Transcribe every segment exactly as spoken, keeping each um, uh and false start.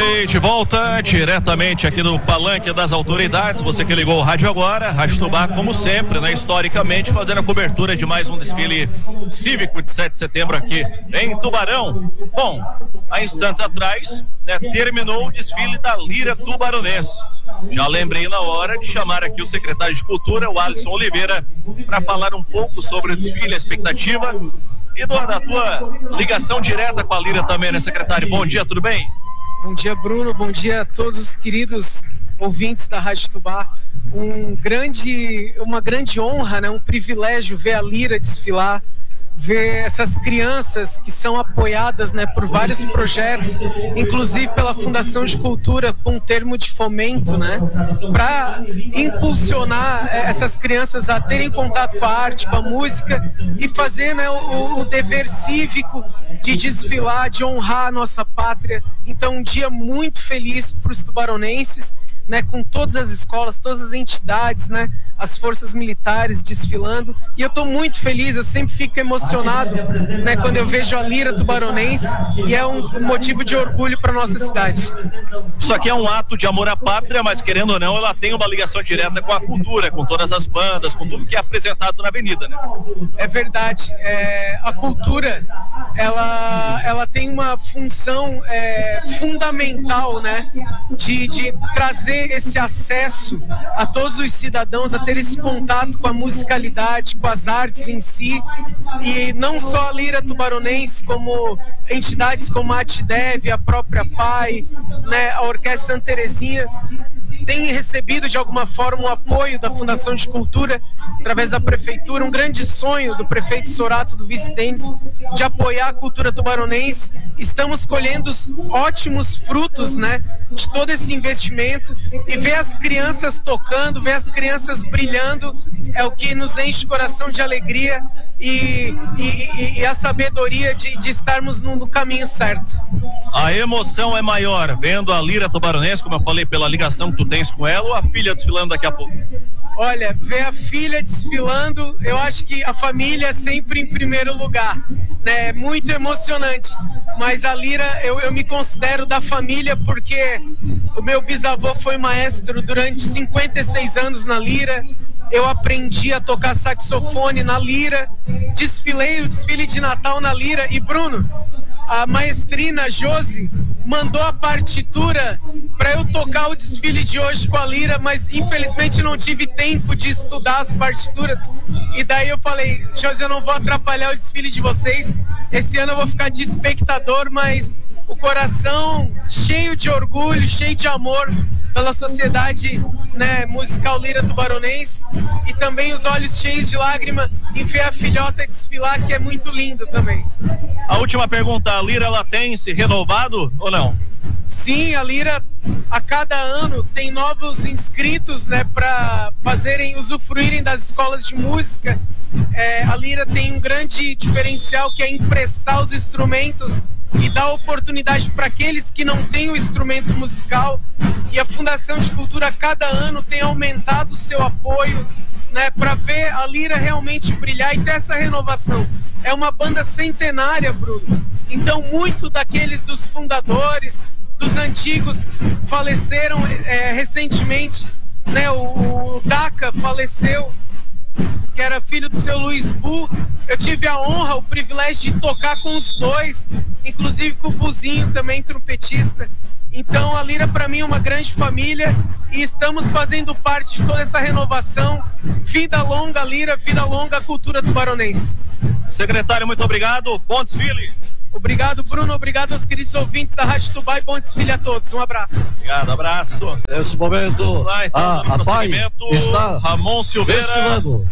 E de volta diretamente aqui no Palanque das Autoridades, você que ligou o rádio agora, Rádio Tubá, como sempre, né, historicamente, fazendo a cobertura de mais um desfile cívico de sete de setembro aqui em Tubarão. Bom, há instantes atrás, né, terminou o desfile da Lira Tubaronense. Já lembrei na hora de chamar aqui o secretário de Cultura, o Alisson Oliveira, para falar um pouco sobre o desfile, a expectativa e do, da tua ligação direta com a Lira também, né, secretário? Bom dia, tudo bem? Bom dia, Bruno. Bom dia a todos os queridos ouvintes da Rádio Tubá. Um grande, uma grande honra, né? Um privilégio ver a Lira desfilar, ver essas crianças que são apoiadas, né, por vários projetos, inclusive pela Fundação de Cultura, com um termo de fomento, né, para impulsionar essas crianças a terem contato com a arte, com a música e fazer, né, o, o dever cívico de desfilar, de honrar a nossa pátria. Então, um dia muito feliz para os tubaronenses, né, com todas as escolas, todas as entidades, né, as forças militares desfilando, e eu estou muito feliz, eu sempre fico emocionado, né, quando eu vejo a Lira Tubaronense, e é um motivo de orgulho para nossa cidade. Isso aqui é um ato de amor à pátria, mas querendo ou não, ela tem uma ligação direta com a cultura, com todas as bandas, com tudo que é apresentado na avenida, né? É verdade, é, a cultura, ela, ela tem uma função é, fundamental, né, de, de trazer esse acesso a todos os cidadãos, a ter esse contato com a musicalidade, com as artes em si, e não só a Lira Tubaronense, como entidades como a ATDEV, a própria P A I, né, a Orquestra Santa Terezinha, tem recebido de alguma forma o apoio da Fundação de Cultura através da Prefeitura, um grande sonho do prefeito Sorato, do vice-Denis, de apoiar a cultura tubaronense. Estamos colhendo ótimos frutos, né, de todo esse investimento, e ver as crianças tocando, ver as crianças brilhando, é o que nos enche o coração de alegria e, e, e a sabedoria de, de estarmos no, no caminho certo. A emoção é maior vendo a Lira Tubaronense, como eu falei, pela ligação que tu tens com ela, ou a filha desfilando daqui a pouco? Olha, ver a filha desfilando, eu acho que a família é sempre em primeiro lugar, né? Muito emocionante. Mas a Lira, eu, eu me considero da família porque o meu bisavô foi maestro durante cinquenta e seis anos na Lira. Eu aprendi a tocar saxofone na Lira, desfilei o desfile de Natal na Lira. E Bruno, a maestrina Josi mandou a partitura para eu tocar o desfile de hoje com a Lira, mas infelizmente não tive tempo de estudar as partituras, e daí eu falei, Josi, eu não vou atrapalhar o desfile de vocês, esse ano eu vou ficar de espectador, mas o coração cheio de orgulho, cheio de amor pela sociedade, né, musical Lira Tubaronense, e também os olhos cheios de lágrima em ver a filhota desfilar, que é muito lindo também. A última pergunta, a Lira, ela tem se renovado ou não? Sim, a Lira a cada ano tem novos inscritos, né, para fazerem, usufruírem das escolas de música. É, a Lira tem um grande diferencial, que é emprestar os instrumentos e dar oportunidade para aqueles que não têm o instrumento musical, e a Fundação de Cultura a cada ano tem aumentado o seu apoio, né, para ver a Lira realmente brilhar e ter essa renovação. É uma banda centenária, Bruno, então muito daqueles dos fundadores, dos antigos, faleceram é, recentemente, né, o, o Daca faleceu, que era filho do seu Luiz Bu. Eu tive a honra, o privilégio de tocar com os dois, inclusive com o Buzinho também, trompetista. Então a Lira para mim é uma grande família, e estamos fazendo parte de toda essa renovação. Vida longa Lira, vida longa a cultura tubaronense. Secretário, muito obrigado, bom desfile. Obrigado, Bruno, obrigado aos queridos ouvintes da Rádio Tubá, e bom desfile a todos. Um abraço. Obrigado, abraço. Nesse momento, lá, então, a, a P A I está Ramon Silveira desfilando.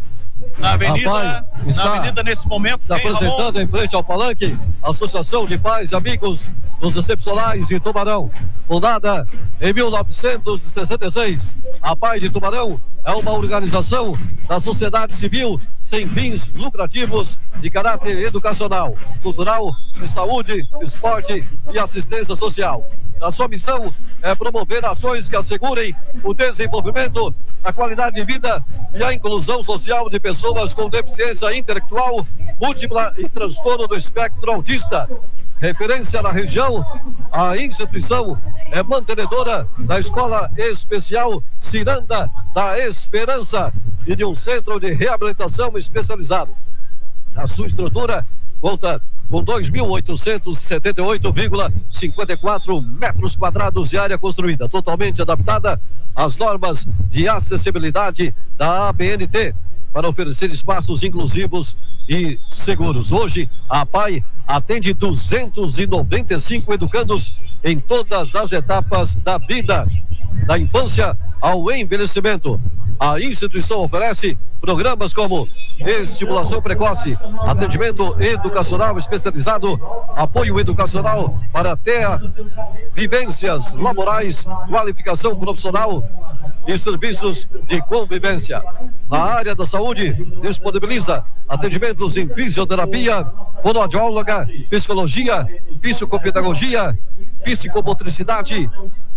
Na avenida, está na avenida nesse momento, se apresentando em frente ao Palanque, Associação de Pais e Amigos dos Excepcionais de Tubarão. Fundada em mil novecentos e sessenta e seis, a P A I de Tubarão é uma organização da sociedade civil sem fins lucrativos, de caráter educacional, cultural, de saúde, esporte e assistência social. A sua missão é promover ações que assegurem o desenvolvimento, a qualidade de vida e a inclusão social de pessoas com deficiência intelectual múltipla e transtorno do espectro autista. referência na região. A instituição é mantenedora da Escola Especial Ciranda da Esperança e de um centro de reabilitação especializado. A sua estrutura conta com dois mil oitocentos e setenta e oito vírgula cinquenta e quatro metros quadrados de área construída, totalmente adaptada às normas de acessibilidade da A B N T, para oferecer espaços inclusivos e seguros. Hoje, a APAE atende duzentos e noventa e cinco educandos em todas as etapas da vida, da infância ao envelhecimento. A instituição oferece programas como estimulação precoce, atendimento educacional especializado, apoio educacional para ter vivências laborais, qualificação profissional e serviços de convivência. Na área da saúde, disponibiliza atendimentos em fisioterapia, fonoaudióloga, psicologia, psicopedagogia, psicomotricidade,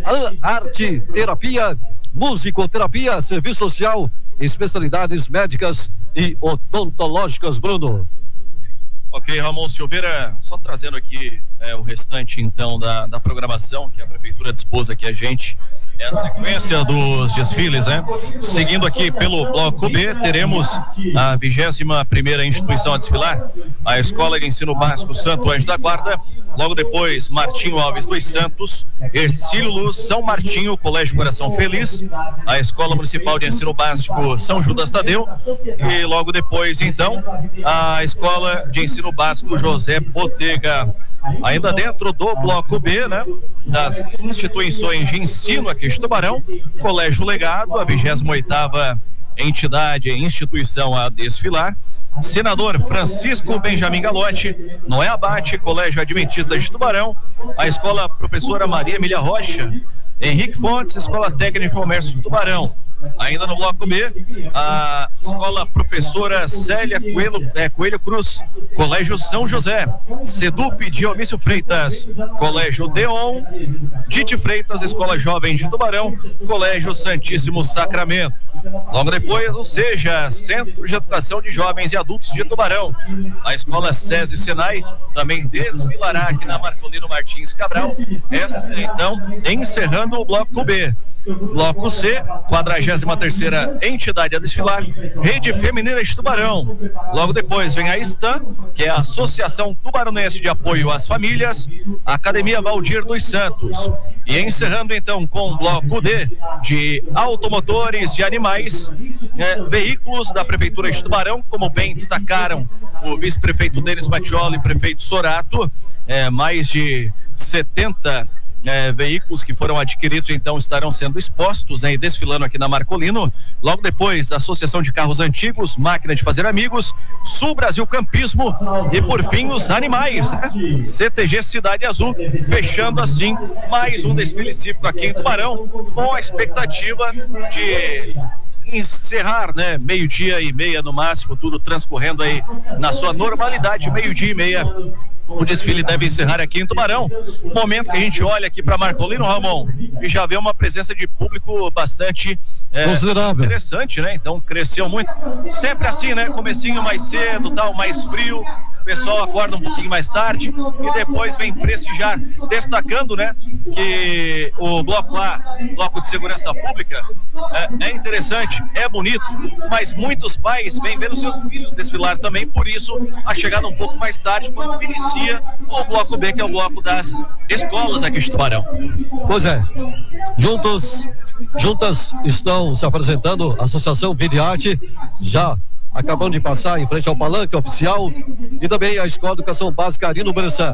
arte, terapia, musicoterapia, serviço social, especialidades médicas e odontológicas. Bruno. Ok, Ramon Silveira, só trazendo aqui é, o restante então da, da programação que a Prefeitura dispôs aqui a gente. É a sequência dos desfiles, né? Seguindo aqui pelo Bloco B, teremos a vigésima primeira instituição a desfilar, a Escola de Ensino Básico Santo Anjo da Guarda. Logo depois, Martinho Alves dos Santos, Ercílio Luz, São Martinho, Colégio Coração Feliz, a Escola Municipal de Ensino Básico São Judas Tadeu e logo depois, então, a Escola de Ensino Básico José Botega. Ainda dentro do Bloco B, né, das instituições de ensino aqui de Tubarão, Colégio Legado, a vigésima oitava entidade e instituição a desfilar. Senador Francisco Benjamin Galotti, Noé Abate, Colégio Adventista de Tubarão, a Escola Professora Maria Emília Rocha, Henrique Fontes, Escola Técnica de Comércio de Tubarão. Ainda no Bloco B, a Escola Professora Célia Coelho, é, Coelho Cruz, Colégio São José, Sedup Dionísio Freitas, Colégio Deon, Dite Freitas, Escola Jovem de Tubarão, Colégio Santíssimo Sacramento. Logo depois, ou seja, Centro de Educação de Jovens e Adultos de Tubarão. A Escola SESI Senai também desfilará aqui na Marcolino Martins Cabral. Esta, então, encerrando o Bloco B. Bloco C, quadragésima terceira entidade a desfilar, Rede Feminina de Tubarão. Logo depois vem a STAM, que é a Associação Tubaronense de Apoio às Famílias, Academia Valdir dos Santos. E encerrando então com o Bloco D, de automotores e animais, é, veículos da Prefeitura de Tubarão, como bem destacaram o vice-prefeito Denis Mattioli e o prefeito Sorato, é, mais de setenta É, veículos que foram adquiridos então estarão sendo expostos, né, e desfilando aqui na Marcolino. Logo depois, Associação de Carros Antigos, Máquina de Fazer Amigos, Sul Brasil Campismo e por fim os animais, né? C T G Cidade Azul, fechando assim mais um desfile cívico aqui em Tubarão, com a expectativa de encerrar, né, meio-dia e meia no máximo, tudo transcorrendo aí na sua normalidade, meio-dia e meia. O desfile deve encerrar aqui em Tubarão. Momento que a gente olha aqui para Marcolino, Ramon, e já vê uma presença de público bastante é, considerável, interessante, né? Então cresceu muito. Sempre assim, né? Comecinho mais cedo, tal, mais frio. O pessoal acorda um pouquinho mais tarde e depois vem prestigiar, destacando, né, que o Bloco A, Bloco de Segurança Pública, é, é interessante, é bonito, mas muitos pais vêm ver os seus filhos desfilar também, por isso a chegada um pouco mais tarde, quando inicia o Bloco B, que é o bloco das escolas aqui de Tubarão. Pois é, juntos, juntas estão se apresentando a Associação Videarte, já acabando de passar em frente ao palanque oficial, e também a Escola de Educação Básica Arino Bressan.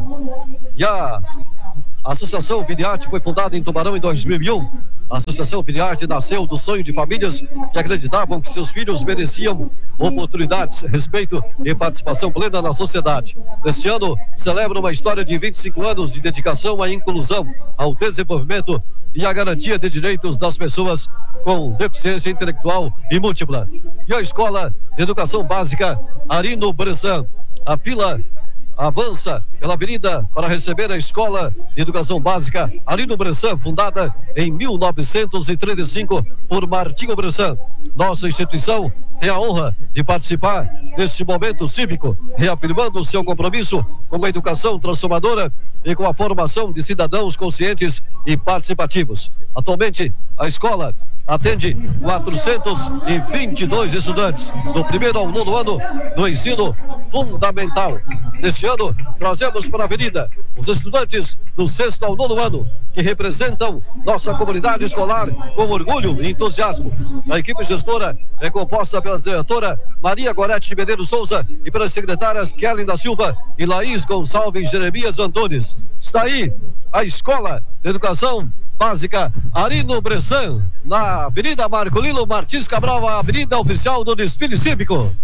E a Associação Videarte foi fundada em Tubarão em dois mil e um. A Associação Videarte nasceu do sonho de famílias que acreditavam que seus filhos mereciam oportunidades, respeito e participação plena na sociedade. Este ano celebra uma história de vinte e cinco anos de dedicação à inclusão, ao desenvolvimento e à garantia de direitos das pessoas com deficiência intelectual e múltipla. E a Escola de Educação Básica Arino Bressan, a fila avança pela avenida para receber a Escola de Educação Básica Arino Bressan, fundada em mil novecentos e trinta e cinco por Martinho Bressan. Nossa instituição tem a honra de participar deste momento cívico, reafirmando seu compromisso com a educação transformadora e com a formação de cidadãos conscientes e participativos. Atualmente, a escola atende quatrocentos e vinte e dois estudantes do primeiro ao nono ano do ensino fundamental. Neste ano, trazemos para a avenida os estudantes do sexto ao nono ano, que representam nossa comunidade escolar com orgulho e entusiasmo. A equipe gestora é composta pela diretora Maria Gorete de Medeiros Souza e pelas secretárias Kellen da Silva e Laís Gonçalves Jeremias Antunes. Está aí a Escola de Educação Básica Arino Bressan, na Avenida Marcolino Martins Cabral, a avenida oficial do desfile cívico.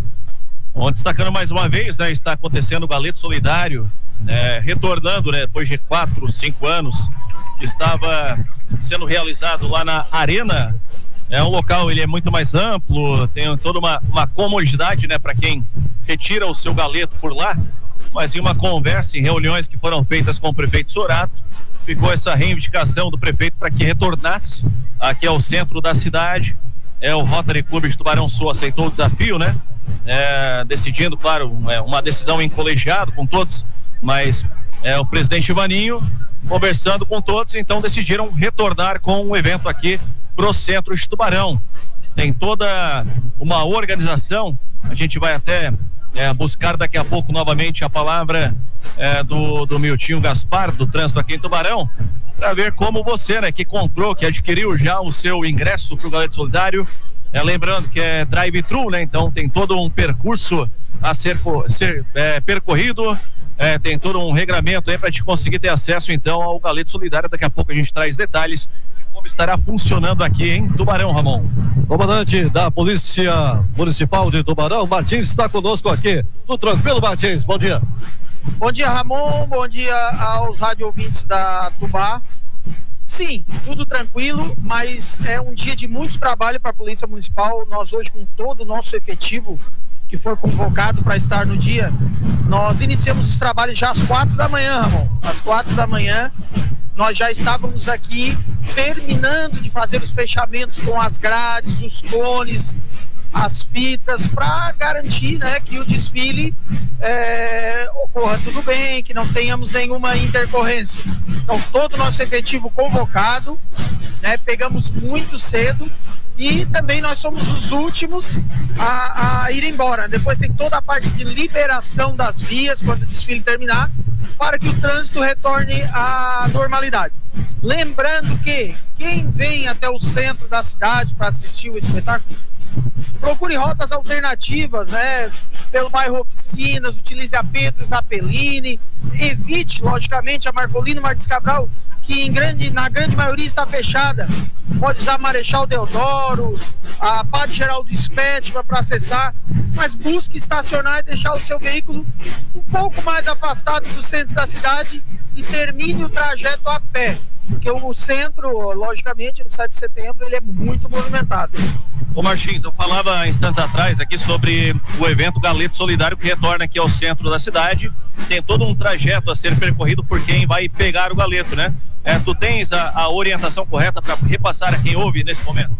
Bom, destacando mais uma vez, né, está acontecendo o Galeto Solidário, né, retornando, né, depois de quatro, cinco anos, que estava sendo realizado lá na Arena. É um local, ele é muito mais amplo, tem toda uma, uma comodidade, né, para quem retira o seu galeto por lá, mas em uma conversa, em reuniões que foram feitas com o prefeito Sorato, ficou essa reivindicação do prefeito para que retornasse aqui ao centro da cidade. É, o Rotary Clube de Tubarão Sul aceitou o desafio, né? É, decidindo, claro, é, uma decisão em colegiado com todos, mas é, o presidente Ivaninho conversando com todos, então decidiram retornar com um evento aqui pro centro de Tubarão. Tem toda uma organização, a gente vai até é, buscar daqui a pouco novamente a palavra é, do, do Miltinho Gaspar, do trânsito aqui em Tubarão, para ver como você, né, que comprou, que adquiriu já o seu ingresso para o Galeto Solidário, é, lembrando que é drive-thru, né, então tem todo um percurso a ser, ser é, percorrido, é, tem todo um regramento aí para te conseguir ter acesso então ao Galeto Solidário. Daqui a pouco a gente traz detalhes de como estará funcionando aqui em Tubarão, Ramon. Comandante da Polícia Municipal de Tubarão, Martins, está conosco aqui. Tudo tranquilo, Martins? Bom dia. Bom dia, Ramon. Bom dia aos rádio ouvintes da Tubá. Sim, tudo tranquilo, mas é um dia de muito trabalho para a Polícia Municipal. Nós hoje, com todo o nosso efetivo que foi convocado para estar no dia, nós iniciamos os trabalhos já às quatro da manhã, Ramon. Às quatro da manhã, nós já estávamos aqui terminando de fazer os fechamentos com as grades, os cones, as fitas, para garantir, né, que o desfile é, ocorra tudo bem, que não tenhamos nenhuma intercorrência. Então, todo o nosso efetivo convocado, né, pegamos muito cedo e também nós somos os últimos a, a ir embora. Depois tem toda a parte de liberação das vias quando o desfile terminar, para que o trânsito retorne à normalidade. Lembrando que quem vem até o centro da cidade para assistir o espetáculo, procure rotas alternativas, né? Pelo bairro Oficinas, utilize a Pedro Zappellini, evite, logicamente, a Marcolino Martins Cabral, que em grande, na grande maioria está fechada. Pode usar Marechal Deodoro, a Padre Geraldo Spétima para acessar, mas busque estacionar e deixar o seu veículo um pouco mais afastado do centro da cidade e termine o trajeto a pé, porque o centro, logicamente, no sete de setembro, ele é muito movimentado. Ô Martins, eu falava instantes atrás aqui sobre o evento Galeto Solidário, que retorna aqui ao centro da cidade. Tem todo um trajeto a ser percorrido por quem vai pegar o galeto, né? É, tu tens a, a orientação correta para repassar a quem ouve nesse momento?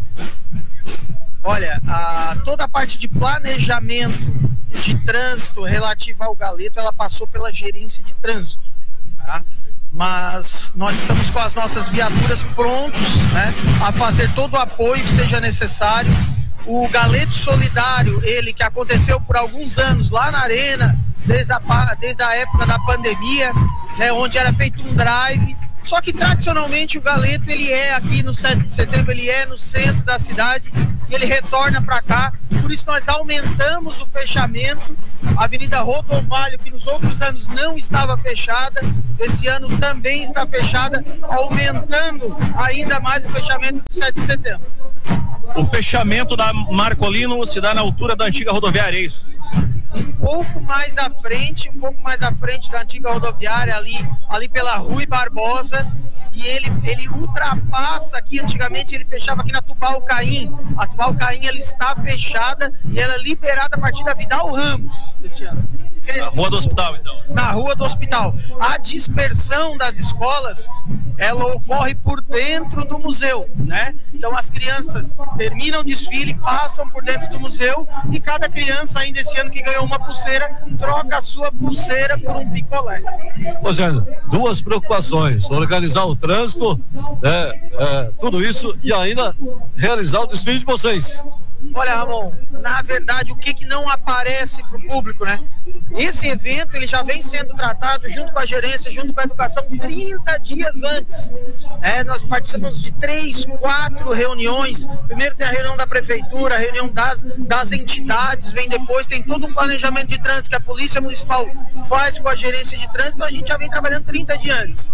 Olha, a, toda a parte de planejamento de trânsito relativa ao galeto, ela passou pela gerência de trânsito, tá? Mas nós estamos com as nossas viaturas prontos, né, a fazer todo o apoio que seja necessário. O Galeto Solidário, ele que aconteceu por alguns anos lá na Arena, desde a, desde a época da pandemia, né, onde era feito um drive. Só que tradicionalmente o Galeto, ele é aqui no sete de setembro, ele é no centro da cidade e ele retorna para cá. Por isso nós aumentamos o fechamento. A Avenida Rodovalho, que nos outros anos não estava fechada, esse ano também está fechada, aumentando ainda mais o fechamento do sete de setembro. O fechamento da Marcolino se dá na altura da antiga rodoviária, é isso? Um pouco mais à frente, um pouco mais à frente da antiga rodoviária, ali, ali pela Rui Barbosa, e ele, ele ultrapassa aqui, antigamente ele fechava aqui na Tubal Caim. A Tubal Caim, ela está fechada e ela é liberada a partir da Vidal Ramos esse ano. Na rua do hospital, então. Na rua do hospital. A dispersão das escolas, ela ocorre por dentro do museu, né? Então as crianças terminam o desfile, passam por dentro do museu e cada criança ainda esse ano que ganhou uma pulseira, troca a sua pulseira por um picolé. Rogério, duas preocupações: organizar o trânsito, é, é, tudo isso, e ainda realizar o desfile de vocês. Olha, Ramon, na verdade, o que que não aparece para o público, né? Esse evento, ele já vem sendo tratado junto com a gerência, junto com a educação, trinta dias antes. É, nós participamos de três, quatro reuniões. Primeiro tem a reunião da prefeitura, a reunião das, das entidades, vem depois, tem todo um planejamento de trânsito que a Polícia Municipal faz com a gerência de trânsito, a gente já vem trabalhando trinta dias antes.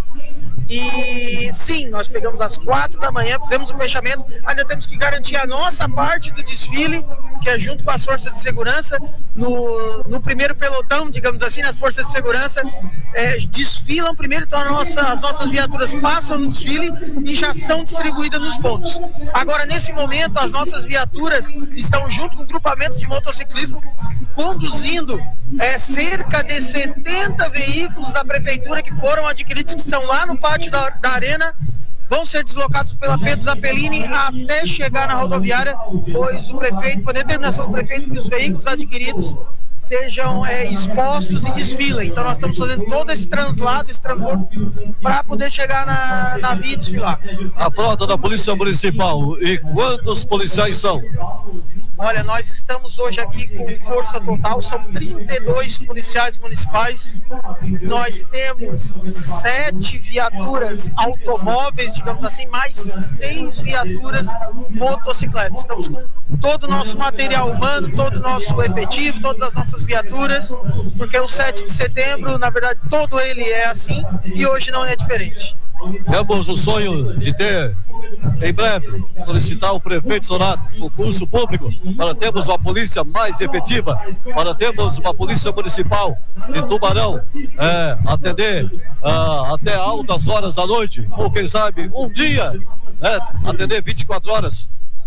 E sim, nós pegamos às quatro da manhã, fizemos o fechamento, ainda temos que garantir a nossa parte do desfile, que é junto com as forças de segurança, no, no primeiro pelotão, digamos assim, as forças de segurança é, desfilam primeiro, então a nossa, as nossas viaturas passam no desfile e já são distribuídas nos pontos. Agora, nesse momento, as nossas viaturas estão junto com o grupamento de motociclismo, conduzindo é, cerca de setenta veículos da prefeitura que foram adquiridos, que estão lá no pátio da, da arena, vão ser deslocados pela Pedro Zappellini até chegar na rodoviária, pois o prefeito, foi determinação do prefeito que os veículos adquiridos sejam é, expostos e desfilem. Então nós estamos fazendo todo esse translado, esse transbordo, para poder chegar na, na via e desfilar. A frota da Polícia Municipal, e quantos policiais são? Olha, nós estamos hoje aqui com força total, são trinta e dois policiais municipais, nós temos sete viaturas automóveis, digamos assim, mais seis viaturas motocicletas. Estamos com todo o nosso material humano, todo o nosso efetivo, todas as nossas viaturas, porque o sete de setembro, na verdade, todo ele é assim e hoje não é diferente. Temos o sonho de ter, em breve, solicitar ao prefeito Sonato concurso público para termos uma polícia mais efetiva, para termos uma polícia municipal de Tubarão, é, atender uh, até altas horas da noite, ou quem sabe um dia, né, atender vinte e quatro horas.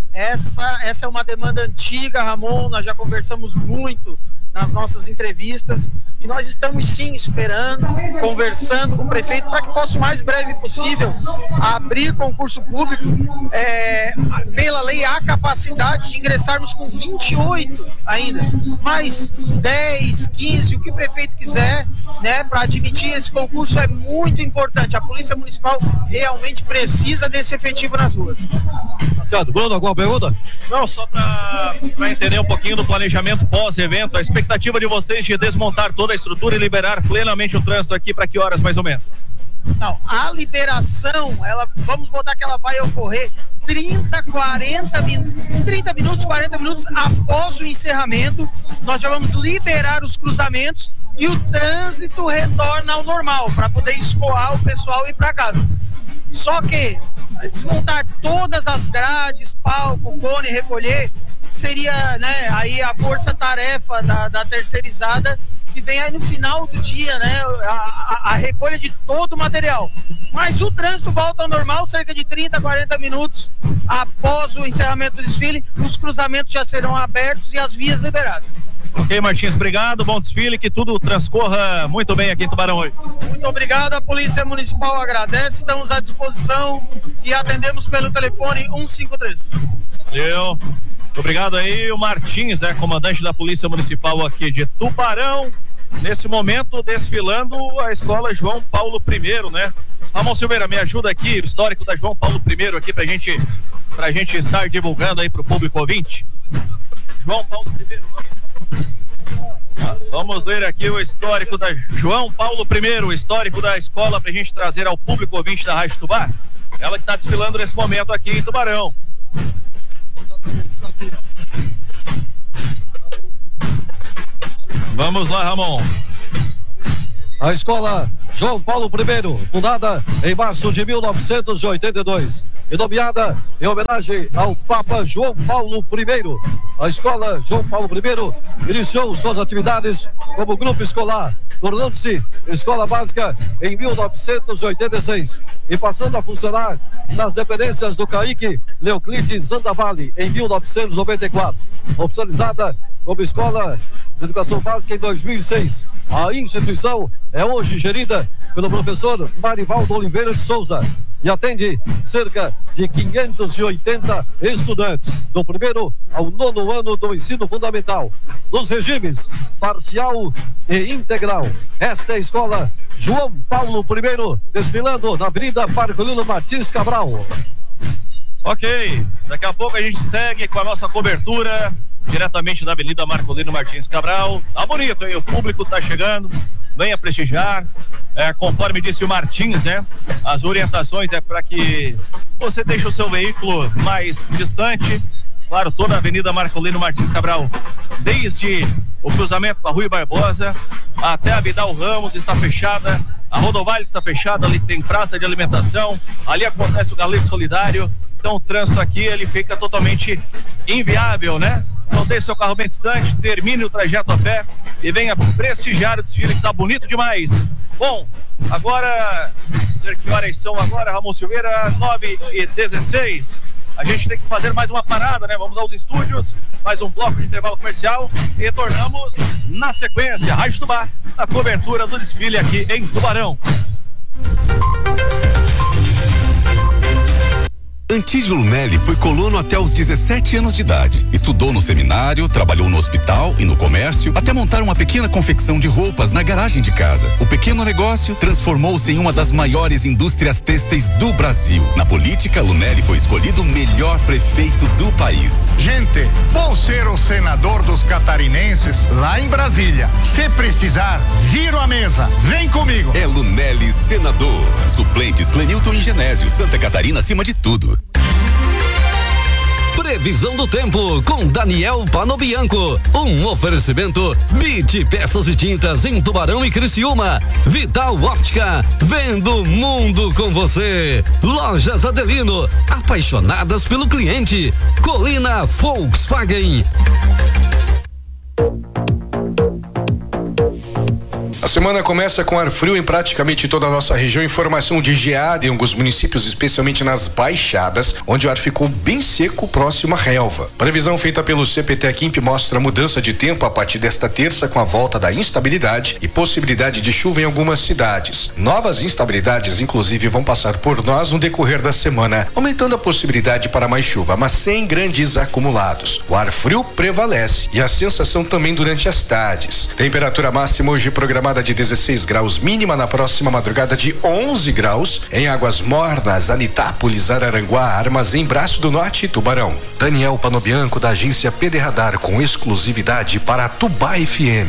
Essa, essa é uma demanda antiga, Ramon, nós já conversamos muito nas nossas entrevistas e nós estamos sim esperando, conversando com o prefeito para que possa o mais breve possível abrir concurso público. É, pela lei há capacidade de ingressarmos com vinte e oito ainda, mas dez, quinze, o que o prefeito quiser, né, para admitir esse concurso é muito importante. A Polícia Municipal realmente precisa desse efetivo nas ruas. Certo, Bruno, alguma pergunta? Não, só para entender um pouquinho do planejamento pós-evento, a expectativa de vocês de desmontar toda a estrutura e liberar plenamente o trânsito aqui para que horas mais ou menos? Não, a liberação, ela, vamos botar que ela vai ocorrer trinta, quarenta, trinta minutos, quarenta minutos após o encerramento. Nós já vamos liberar os cruzamentos e o trânsito retorna ao normal para poder escoar o pessoal e ir para casa. Só que desmontar todas as grades, palco, cone, recolher, seria, né, aí a força-tarefa da, da terceirizada, que vem aí no final do dia, né, a, a, a recolha de todo o material. Mas o trânsito volta ao normal, cerca de trinta, quarenta minutos após o encerramento do desfile, os cruzamentos já serão abertos e as vias liberadas. Ok, Martins, obrigado, bom desfile, que tudo transcorra muito bem aqui em Tubarão hoje. Muito obrigado, a Polícia Municipal agradece, estamos à disposição e atendemos pelo telefone um cinco três. Valeu, obrigado aí, o Martins, né, comandante da Polícia Municipal aqui de Tubarão, nesse momento desfilando a escola João Paulo I, né? Ramon Silveira, me ajuda aqui, o histórico da João Paulo I aqui pra gente, pra gente estar divulgando aí pro público ouvinte. João Paulo I, vamos ler aqui o histórico da João Paulo I, o histórico da escola pra gente trazer ao público ouvinte da Rádio Tubá. Ela que está desfilando nesse momento aqui em Tubarão. Vamos lá, Ramon. A escola João Paulo I, fundada em março de mil novecentos e oitenta e dois e nomeada em homenagem ao Papa João Paulo I. A escola João Paulo I iniciou suas atividades como grupo escolar, tornando-se escola básica em mil novecentos e oitenta e seis e passando a funcionar nas dependências do Caíque Leoclides Zandavalle em mil novecentos e noventa e quatro, oficializada como escola de educação básica em dois mil e seis. A instituição é hoje gerida pelo professor Marivaldo Oliveira de Souza e atende cerca de quinhentos e oitenta estudantes, do primeiro ao nono ano do ensino fundamental, nos regimes parcial e integral. Esta é a escola João Paulo I, desfilando na Avenida Marcolino Martins Cabral. Ok, daqui a pouco a gente segue com a nossa cobertura diretamente da Avenida Marcolino Martins Cabral. Tá bonito, hein? O público tá chegando, venha prestigiar. É, conforme disse o Martins, né? As orientações é para que você deixe o seu veículo mais distante. Claro, toda a Avenida Marcolino Martins Cabral, desde o cruzamento da Rui Barbosa até a Vidal Ramos, está fechada. A Rodovalho está fechada, ali tem praça de alimentação, ali acontece o Galeto Solidário. Então o trânsito aqui, ele fica totalmente inviável, né? Então deixe seu carro bem distante, termine o trajeto a pé e venha prestigiar o desfile que tá bonito demais. Bom, agora, que horas são agora, Ramon Silveira? nove e dezesseis. A gente tem que fazer mais uma parada, né? Vamos aos estúdios, mais um bloco de intervalo comercial e retornamos na sequência. Rádio Tubá, na cobertura do desfile aqui em Tubarão. Antídio Lunelli foi colono até os dezessete anos de idade. Estudou no seminário, trabalhou no hospital e no comércio, até montar uma pequena confecção de roupas na garagem de casa. O pequeno negócio transformou-se em uma das maiores indústrias têxteis do Brasil. Na política, Lunelli foi escolhido o melhor prefeito do país. Gente, vou ser o senador dos catarinenses lá em Brasília. Se precisar, viro a mesa. Vem comigo. É Lunelli senador. Suplentes Clenilton e Genésio. Santa Catarina acima de tudo. Previsão do tempo com Daniel Panobianco. Um oferecimento Bit Peças e Tintas em Tubarão e Criciúma. Vital Óptica, vendo o mundo com você. Lojas Adelino, apaixonadas pelo cliente. Colina Volkswagen. A semana começa com ar frio em praticamente toda a nossa região. Informação de geada em alguns municípios, especialmente nas baixadas, onde o ar ficou bem seco próximo à relva. Previsão feita pelo C P T Quimp mostra mudança de tempo a partir desta terça, com a volta da instabilidade e possibilidade de chuva em algumas cidades. Novas instabilidades, inclusive, vão passar por nós no decorrer da semana, aumentando a possibilidade para mais chuva, mas sem grandes acumulados. O ar frio prevalece e a sensação também durante as tardes. Temperatura máxima hoje programada de dezesseis graus, mínima na próxima madrugada de onze graus em Águas Mornas, Anitápolis, Araranguá, Armazém, Braço do Norte e Tubarão. Daniel Panobianco, da agência P D Radar, com exclusividade para a Tubá F M.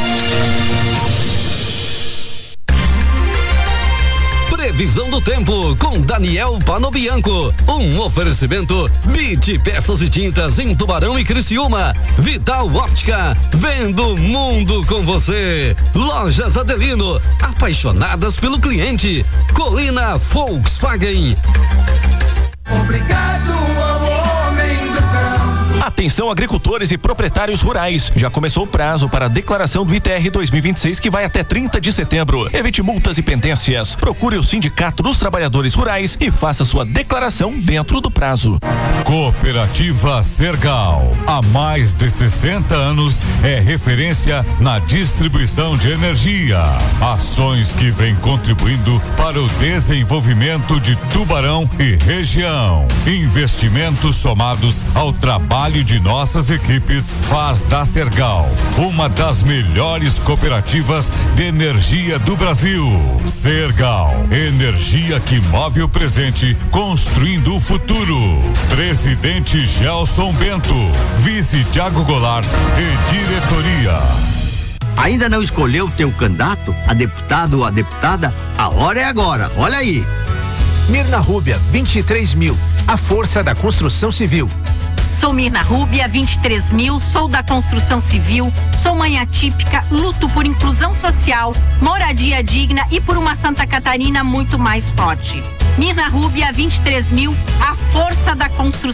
Previsão do tempo com Daniel Panobianco. Um oferecimento Bit Peças e Tintas em Tubarão e Criciúma. Vital Óptica, vendo o mundo com você. Lojas Adelino, apaixonadas pelo cliente. Colina Volkswagen. Obrigado ao homem do campo. Atenção, agricultores e proprietários rurais. Já começou o prazo para a declaração do I T R dois mil e vinte e seis, que vai até trinta de setembro. Evite multas e pendências. Procure o Sindicato dos Trabalhadores Rurais e faça sua declaração dentro do prazo. Cooperativa Sergal. Há mais de sessenta anos é referência na distribuição de energia. Ações que vêm contribuindo para o desenvolvimento de Tubarão e região. Investimentos somados ao trabalho de nossas equipes faz da Sergal uma das melhores cooperativas de energia do Brasil. Sergal, energia que move o presente, construindo o futuro. Presidente Gelson Bento, vice Thiago Goulart e diretoria. Ainda não escolheu teu candidato a deputado ou a deputada? A hora é agora, olha aí. Mirna Rúbia, vinte e três mil, a força da construção civil. Sou Mirna Rúbia, vinte e três mil, sou da construção civil, sou mãe atípica, luto por inclusão social, moradia digna e por uma Santa Catarina muito mais forte. Mirna Rúbia, vinte e três mil, a força da construção